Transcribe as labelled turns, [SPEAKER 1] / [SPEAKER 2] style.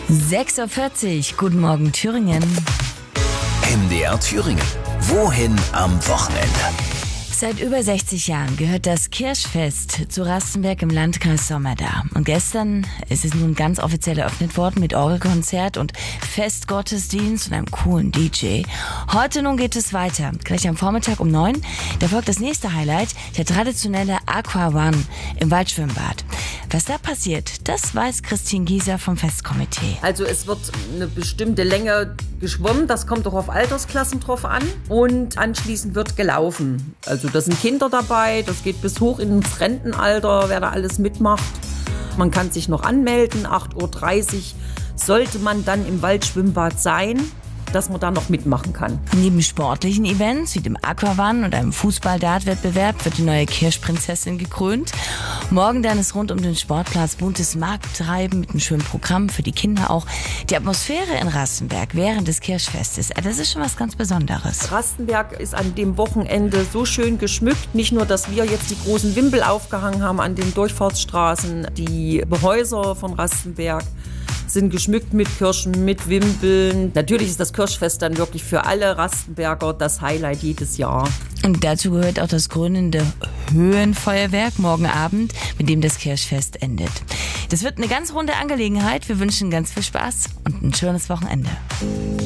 [SPEAKER 1] 6:40 Uhr, guten Morgen Thüringen.
[SPEAKER 2] MDR Thüringen. Wohin am Wochenende?
[SPEAKER 1] Seit über 60 Jahren gehört das Kirchfest zu Rastenberg im Landkreis Sommerda. Und gestern ist es nun ganz offiziell eröffnet worden mit Orgelkonzert und Festgottesdienst und einem coolen DJ. Heute nun geht es weiter. Gleich am Vormittag um 9. Da folgt das nächste Highlight, der traditionelle Aqua One im Waldschwimmbad. Was da passiert, das weiß Christine Gieser vom Festkomitee.
[SPEAKER 3] Also es wird eine bestimmte Länge geschwommen, das kommt auch auf Altersklassen drauf an. Und anschließend wird gelaufen. Also da sind Kinder dabei, das geht bis hoch ins Rentenalter, wer da alles mitmacht. Man kann sich noch anmelden, 8:30 Uhr sollte man dann im Waldschwimmbad sein, dass man da noch mitmachen kann.
[SPEAKER 1] Neben sportlichen Events wie dem Aquawan und einem Fußball-Dart-Wettbewerb wird die neue Kirschprinzessin gekrönt. Morgen dann ist rund um den Sportplatz buntes Markttreiben mit einem schönen Programm für die Kinder auch. Die Atmosphäre in Rastenberg während des Kirchfestes, das ist schon was ganz Besonderes.
[SPEAKER 3] Rastenberg ist an dem Wochenende so schön geschmückt. Nicht nur, dass wir jetzt die großen Wimpel aufgehangen haben an den Durchfahrtsstraßen, die Häuser von Rastenberg sind geschmückt mit Kirschen, mit Wimpeln. Natürlich ist das Kirchfest dann wirklich für alle Rastenberger das Highlight jedes Jahr.
[SPEAKER 1] Und dazu gehört auch das krönende Höhenfeuerwerk morgen Abend, mit dem das Kirchfest endet. Das wird eine ganz runde Angelegenheit. Wir wünschen ganz viel Spaß und ein schönes Wochenende.